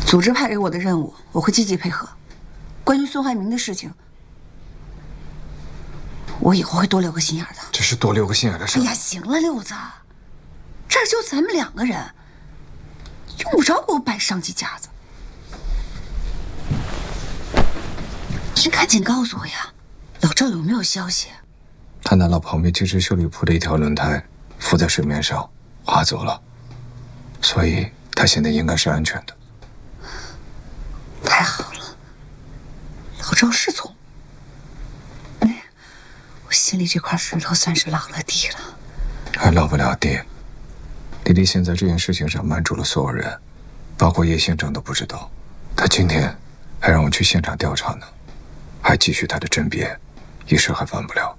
组织派给我的任务，我会积极配合。关于孙怀民的事情，我以后会多留个心眼的。 这是多留个心眼的事。 哎呀，行了，六子，这儿就咱们2个人，用不着给我摆上级架子。你赶紧告诉我呀，老赵有没有消息？ 他拿了旁边机车修理铺的一条轮胎，浮在水面上，划走了，所以他现在应该是安全的。 太好了，老赵是聪明。哎，我心里这块石头算是落了地了。 还落不了地。丽丽现在这件事情上瞒住了所有人，包括叶县长都不知道。他今天还让我去现场调查呢，还继续他的甄别，一时还完不了。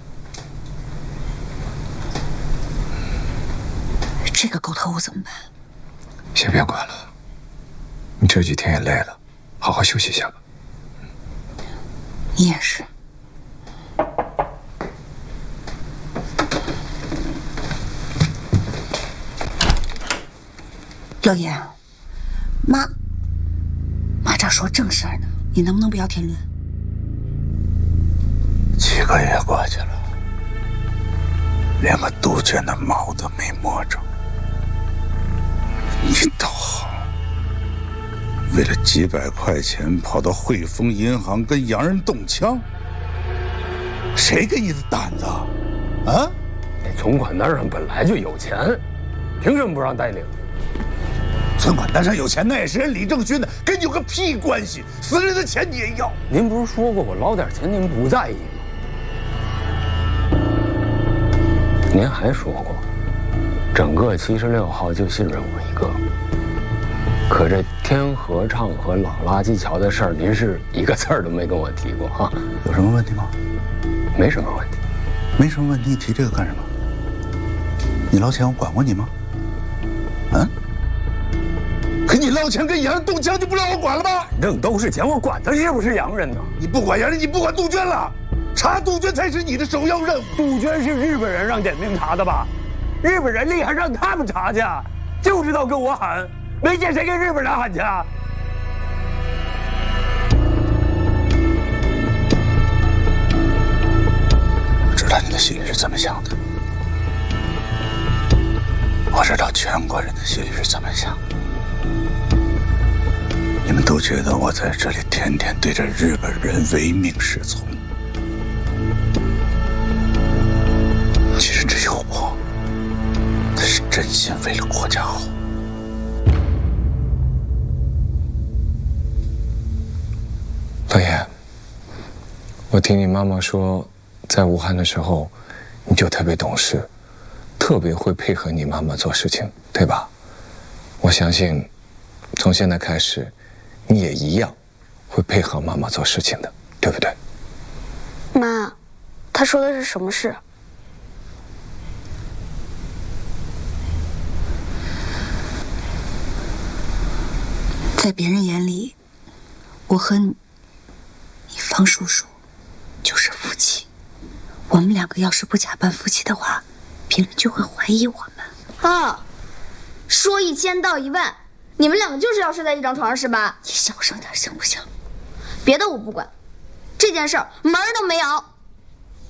这个狗头我怎么办？ 先别管了，你这几天也累了，好好休息一下吧。 你也是。乐言，妈这说正事儿呢，你能不能不要添乱？ 几个月过去了，连个杜鹃的毛都没摸着。你倒好，为了几百块钱跑到汇丰银行跟洋人动枪，谁给你的胆子啊？ 那存款单上本来就有钱，凭什么不让带领？ 存款单上有钱，那也是人李正勋的，跟你有个屁关系！死人的钱你也要？ 您不是说过我捞点钱您不在意吗？您还说过，整个76号就信任我一个。可这天合唱和老垃圾桥的事儿，您是一个字儿都没跟我提过哈？ 有什么问题吗？ 没什么问题。 没什么问题，你提这个干什么？你捞钱我管过你吗？啊？可你捞钱跟洋人动枪就不让我管了吗？ 反正都是钱，我管他是不是洋人呢？ 你不管洋人，你不管杜鹃了，查杜鹃才是你的首要任务。 杜鹃是日本人让点名查的吧？日本人厉害，让他们查去，就知道跟我喊，没见谁跟日本人喊去啊？ 我知道你的心里是怎么想的，我知道全国人的心里是怎么想的。你们都觉得我在这里天天对着日本人唯命是从，其实只有我才是真心为了国家好。 乐言，我听你妈妈说，在武汉的时候，你就特别懂事，特别会配合你妈妈做事情，对吧？我相信，从现在开始，你也一样会配合妈妈做事情的，对不对？ 妈，他说的是什么事？ 在别人眼里，我和你方叔叔就是夫妻。我们2个要是不假扮夫妻的话，别人就会怀疑我们。 啊，说1000道10000，你们2个就是要睡在一张床上是吧？ 你小声点行不行？ 别的我不管，这件事儿门儿都没有。